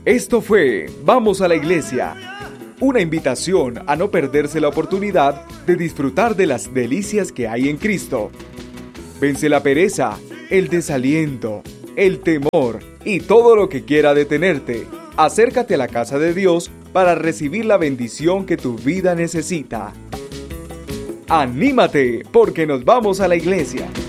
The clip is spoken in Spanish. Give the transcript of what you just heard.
Esto fue Vamos a la Iglesia, una invitación a no perderse la oportunidad de disfrutar de las delicias que hay en Cristo. Vence la pereza, el desaliento, el temor y todo lo que quiera detenerte. Acércate a la casa de Dios para recibir la bendición que tu vida necesita. ¡Anímate, porque nos vamos a la iglesia!